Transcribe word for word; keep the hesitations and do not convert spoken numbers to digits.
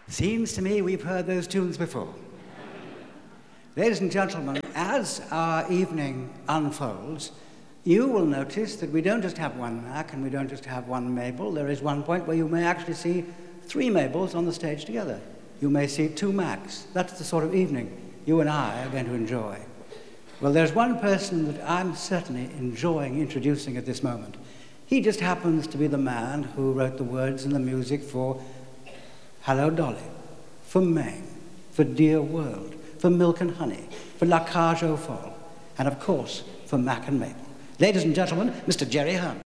Seems to me we've heard those tunes before. Ladies and gentlemen, as our evening unfolds, you will notice that we don't just have one Mac and we don't just have one Mabel. There is one point where you may actually see three Mabels on the stage together. You may see two Macs. That's the sort of evening you and I are going to enjoy. Well, there's one person that I'm certainly enjoying introducing at this moment. He just happens to be the man who wrote the words and the music for Hello Dolly, for Mame, for Dear World, for Milk and Honey, for La Cage aux Folles, and of course, for Mac and Mabel. Ladies and gentlemen, Mister Jerry Hearn.